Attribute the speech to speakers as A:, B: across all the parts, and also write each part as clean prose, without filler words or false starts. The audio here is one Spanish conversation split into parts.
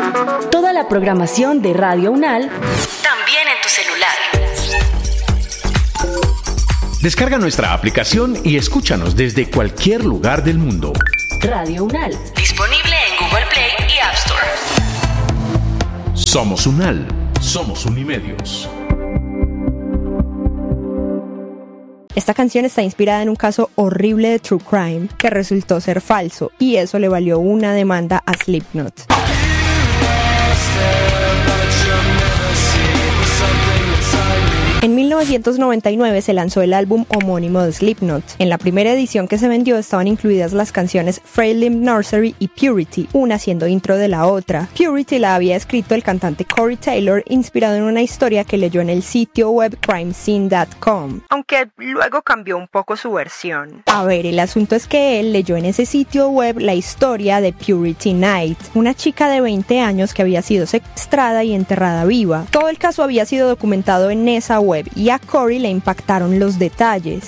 A: Toda la programación de Radio UNAL también en tu celular.
B: Descarga nuestra aplicación y escúchanos desde cualquier lugar del mundo.
A: Radio UNAL, disponible en Google Play y App Store.
B: Somos UNAL, somos Unimedios.
C: Esta canción está inspirada en un caso horrible de true crime que resultó ser falso, y eso le valió una demanda a Slipknot. En 1999 se lanzó el álbum homónimo de Slipknot. En la primera edición que se vendió estaban incluidas las canciones Frail Limb Nursery y Purity, una siendo intro de la otra. Purity la había escrito el cantante Corey Taylor, inspirado en una historia que leyó en el sitio web crimescene.com, aunque luego cambió un poco su versión. A ver, el asunto es que él leyó en ese sitio web la historia de Purity Knight, una chica de 20 años que había sido secuestrada y enterrada viva. Todo el caso había sido documentado en esa web y a Corey le impactaron los detalles,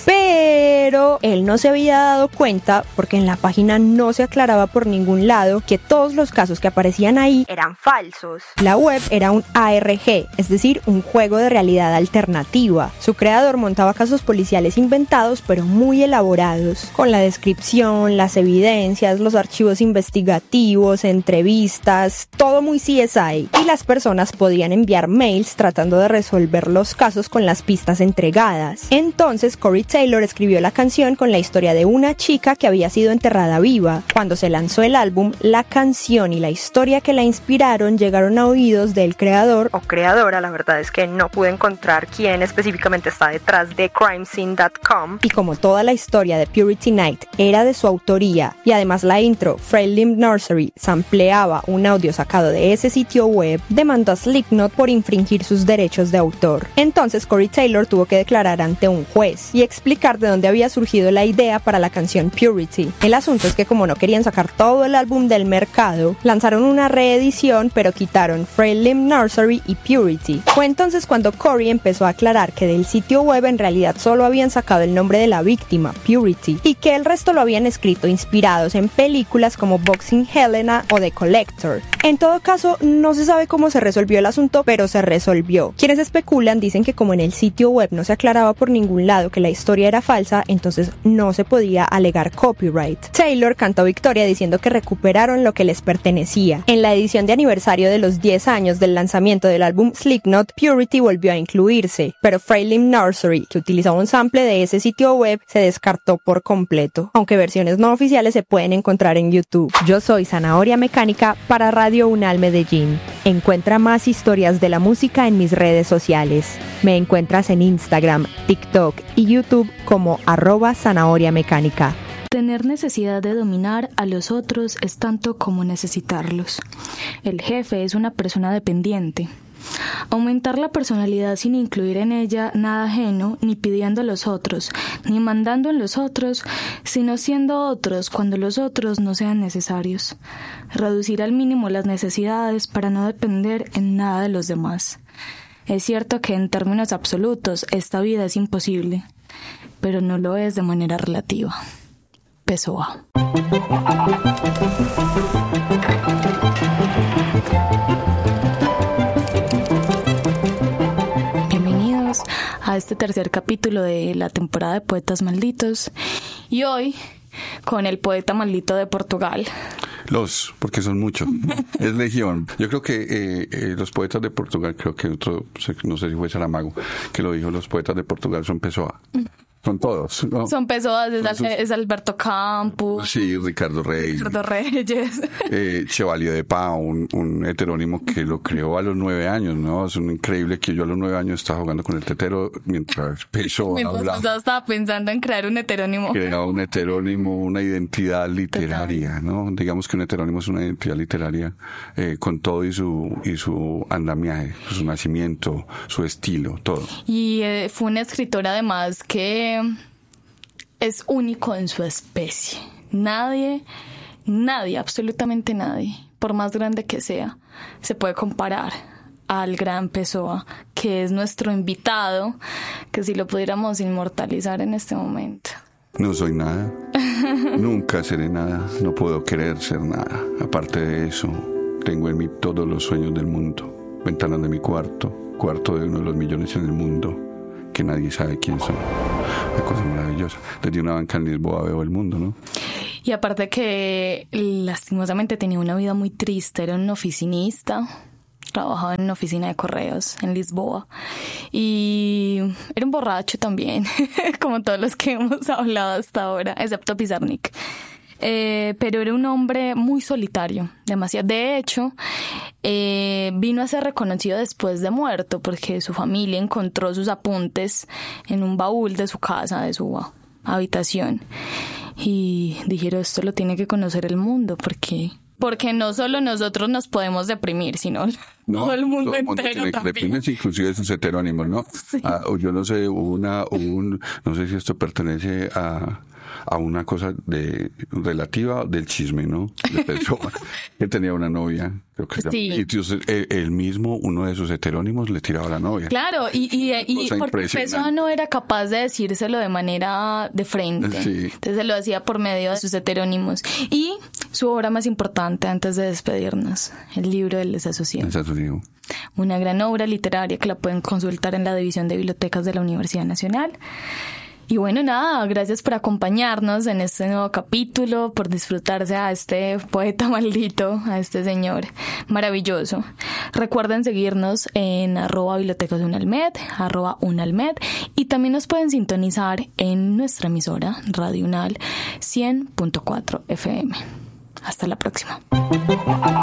C: pero él no se había dado cuenta, porque en la página no se aclaraba por ningún lado, que todos los casos que aparecían ahí eran falsos. La web era un ARG, es decir, un juego de realidad alternativa. Su creador montaba casos policiales inventados pero muy elaborados, con la descripción, las evidencias, los archivos investigativos, entrevistas, todo muy CSI, y las personas podían enviar mails tratando de resolver los casos con las pistas entregadas. Entonces Corey Taylor escribió la canción con la historia de una chica que había sido enterrada viva. Cuando se lanzó el álbum, la canción y la historia que la inspiraron llegaron a oídos del creador o creadora, la verdad es que no pude encontrar quién específicamente está detrás de crimescene.com, y como toda la historia de Purity Knight era de su autoría y además la intro Frail Limb Nursery sampleaba un audio sacado de ese sitio web, demandó a Slipknot por infringir sus derechos de autor. Entonces Corey Taylor tuvo que declarar ante un juez y explicar de dónde había surgido la idea para la canción Purity. El asunto es que como no querían sacar todo el álbum del mercado, lanzaron una reedición pero quitaron Frail Limb Nursery y Purity. Fue entonces cuando Corey empezó a aclarar que del sitio web en realidad solo habían sacado el nombre de la víctima, Purity, y que el resto lo habían escrito inspirados en películas como Boxing Helena o The Collector. En todo caso, no se sabe cómo se resolvió el asunto, pero se resolvió. Quienes especulan dicen que como en el sitio web no se aclaraba por ningún lado que la historia era falsa, entonces no se podía alegar copyright. Taylor cantó victoria diciendo que recuperaron lo que les pertenecía. En la edición de aniversario de los 10 años del lanzamiento del álbum Slipknot, Purity volvió a incluirse, pero Frail Limb Nursery, que utilizaba un sample de ese sitio web, se descartó por completo, aunque versiones no oficiales se pueden encontrar en YouTube. Yo soy Zanahoria Mecánica para Radio UNAL Medellín. Encuentra más historias de la música en mis redes sociales. Me encuentras en Instagram, TikTok y YouTube como @zanahoriamecánica.
D: Tener necesidad de dominar a los otros es tanto como necesitarlos. El jefe es una persona dependiente. Aumentar la personalidad sin incluir en ella nada ajeno, ni pidiendo a los otros, ni mandando en los otros, sino siendo otros cuando los otros no sean necesarios. Reducir al mínimo las necesidades para no depender en nada de los demás. Es cierto que en términos absolutos esta vida es imposible, pero no lo es de manera relativa. Pessoa. Bienvenidos a este tercer capítulo de la temporada de Poetas Malditos, y hoy con el poeta maldito de Portugal.
E: Porque son muchos, es legión. Yo creo que los poetas de Portugal, creo que otro, no sé si fue Saramago, que lo dijo, los poetas de Portugal son Pessoa. Son todos, ¿no? Son Pessoa,
D: es Alberto Campos.
E: Sí, Ricardo Reyes. Chevalier de Pau, un heterónimo que lo creó a los 9 años, ¿no? Es un increíble que yo a los 9 años estaba jugando con el tetero mientras Pessoa hablaba.
D: Yo estaba pensando en crear un heterónimo.
E: Crear un heterónimo, una identidad literaria, ¿no? Digamos que un heterónimo es una identidad literaria con todo y su andamiaje, su nacimiento, su estilo, todo.
D: Y fue un escritor además que es único en su especie. Nadie, absolutamente nadie, por más grande que sea, se puede comparar al gran Pessoa, que es nuestro invitado, que si lo pudiéramos inmortalizar en este momento.
E: No soy nada, nunca seré nada, no puedo querer ser nada. Aparte de eso, Tengo en mí todos los sueños del mundo. Ventanas de mi cuarto de uno de los millones en el mundo, que nadie sabe quién son. Una cosa maravillosa. Desde una banca en Lisboa veo el mundo, ¿no?
D: Y aparte que lastimosamente tenía una vida muy triste, era un oficinista, trabajaba en una oficina de correos en Lisboa y era un borracho también, como todos los que hemos hablado hasta ahora, excepto Pizarnik. Pero era un hombre muy solitario, demasiado. De hecho, vino a ser reconocido después de muerto porque su familia encontró sus apuntes en un baúl de su casa, de su habitación. Y dijeron, esto lo tiene que conocer el mundo, porque no solo nosotros nos podemos deprimir, sino todo el mundo entero también.
E: Deprimes inclusive sus heterónimos, ¿no?
D: Sí.
E: Yo no sé, no sé si esto pertenece a una cosa relativa del chisme, ¿no? De persona que tenía una novia, creo que
D: sí.
E: Y entonces él mismo, uno de sus heterónimos, le tiraba a la novia.
D: Claro, y porque Pessoa no era capaz de decírselo de manera de frente.
E: Sí.
D: Entonces se lo hacía por medio de sus heterónimos. Y su obra más importante antes de despedirnos, el libro del desasosiego. Una gran obra literaria que la pueden consultar en la División de Bibliotecas de la Universidad Nacional. Y bueno, nada, gracias por acompañarnos en este nuevo capítulo, por disfrutarse a este poeta maldito, a este señor maravilloso. Recuerden seguirnos en @bibliotecasUnalmed, @unalmed, y también nos pueden sintonizar en nuestra emisora Radio Unal 100.4 FM. Hasta la próxima.